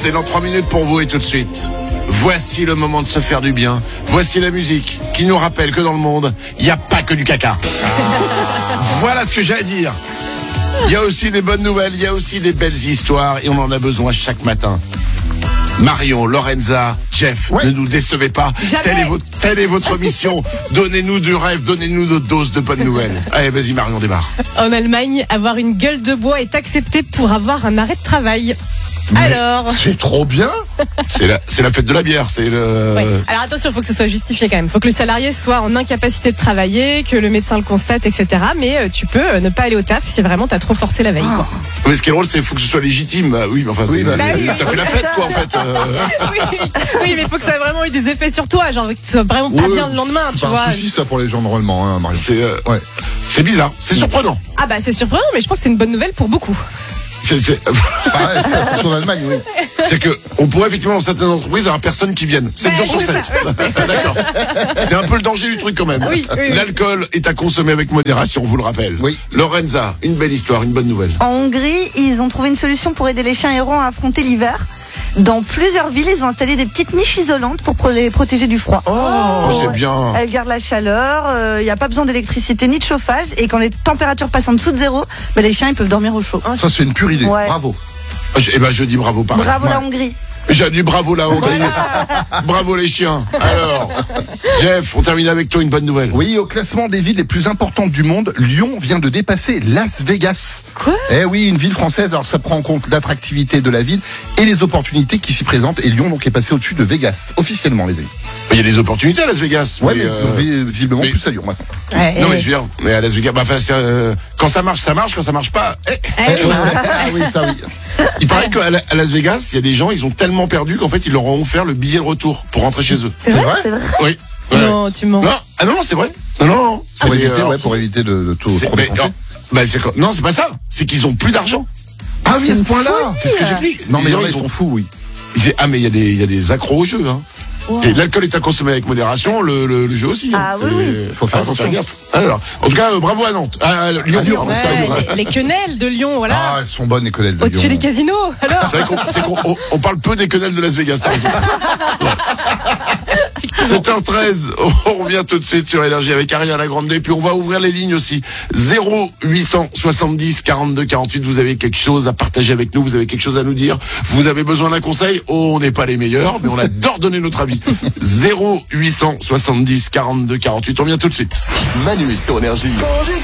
c'est dans 3 minutes pour vous et tout de suite. Voici le moment de se faire du bien. Voici la musique qui nous rappelle que dans le monde, il n'y a pas que du caca. Voilà ce que j'ai à dire. Il y a aussi des bonnes nouvelles, il y a aussi des belles histoires et on en a besoin chaque matin. Marion, Lorenza, Jeff, ne nous décevez pas. Telle est votre mission. Donnez-nous du rêve, donnez-nous notre dose de bonnes nouvelles. Allez, vas-y Marion, démarre. En Allemagne, avoir une gueule de bois est accepté pour avoir un arrêt de travail. Alors, c'est trop bien. C'est la fête de la bière, c'est le... ouais. Alors attention, il faut que ce soit justifié quand même. Il faut que le salarié soit en incapacité de travailler, que le médecin le constate, etc. Mais tu peux ne pas aller au taf si vraiment t'as trop forcé la veille. Quoi. Mais ce qui est drôle, c'est qu'il faut que ce soit légitime. Bah, oui, mais enfin, t'as fait la fête, quoi, en fait. Oui, mais il faut que ça ait vraiment eu des effets sur toi, genre que tu sois vraiment pas bien le lendemain, tu vois. C'est pas un souci, ça, pour les gens, normalement, hein, Marion. C'est bizarre, c'est surprenant. Ah bah c'est surprenant, mais je pense que c'est une bonne nouvelle pour beaucoup. C'est en Allemagne, oui. C'est que on pourrait effectivement dans certaines entreprises avoir personne qui vienne 7 jours sur 7. D'accord. C'est un peu le danger du truc quand même. Oui. L'alcool est à consommer avec modération, on vous le rappelle. Oui. Lorenza, une belle histoire, une bonne nouvelle. En Hongrie, ils ont trouvé une solution pour aider les chiens errants à affronter l'hiver. Dans plusieurs villes, ils ont installé des petites niches isolantes pour les protéger du froid. Oh, c'est bien. Elles gardent la chaleur, il n'y a pas besoin d'électricité ni de chauffage. Et quand les températures passent en dessous de zéro, les chiens ils peuvent dormir au chaud. Ça, c'est une pure idée. Ouais. Bravo. Je dis bravo pareil. Bravo la Hongrie. J'ai dit bravo la Hongrie. Bravo les chiens. Alors, Jeff, on termine avec toi une bonne nouvelle. Oui, au classement des villes les plus importantes du monde, Lyon vient de dépasser Las Vegas. Quoi ? Eh oui, une ville française, alors ça prend en compte l'attractivité de la ville et les opportunités qui s'y présentent. Et Lyon donc est passé au-dessus de Vegas, officiellement les amis. Il y a des opportunités à Las Vegas. Ouais, mais visiblement plus à Lyon maintenant. Non mais je veux dire, mais à Las Vegas, quand ça marche, quand ça marche pas. Ah oui, ça oui. Il paraît qu'à Las Vegas, il y a des gens, ils ont tellement perdu qu'en fait, ils leur ont offert le billet de retour pour rentrer chez eux. C'est vrai. Oui. Non, tu mens. Non, c'est vrai. Non. Pour éviter de tout trop dépenser. Non, c'est pas ça. C'est qu'ils ont plus d'argent. Ah oui, à ce point-là. C'est ce que j'explique. Non, mais les gens, ils sont fous, oui. Mais il y a des accros au jeu, hein. Wow. L'alcool est à consommer avec modération, le jeu aussi. Ah oui. Faut faire gaffe. Alors, en tout cas, bravo à Nantes. Lyon. Les quenelles de Lyon, voilà. Ah, elles sont bonnes les quenelles de Lyon. Au-dessus des casinos, alors. C'est vrai qu'on parle peu des quenelles de Las Vegas, t'as raison. 7h13, on revient tout de suite sur Énergie avec Ariana Grande, puis on va ouvrir les lignes aussi. 0870 42 48, vous avez quelque chose à partager avec nous, vous avez quelque chose à nous dire, vous avez besoin d'un conseil, on n'est pas les meilleurs, mais on adore donner notre avis. 0870 42 48, on vient tout de suite. Manu sur Énergie.